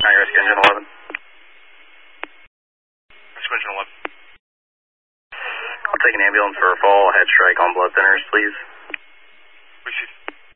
Rescue Engine 11. Rescue Engine 11. I'll take an ambulance for a fall head strike on blood thinners, please. Received.